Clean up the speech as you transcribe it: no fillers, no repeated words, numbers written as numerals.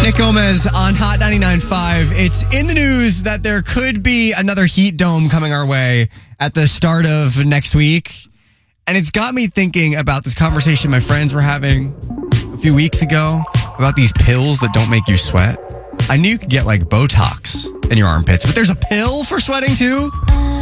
Nick Gomez on Hot 99.5. It's in the news that there could be another heat dome coming our way at the start of next week. And it's got me thinking about this conversation my friends were having a few weeks ago about these pills that don't make you sweat. I knew you could get like Botox in your armpits, but there's a pill for sweating too?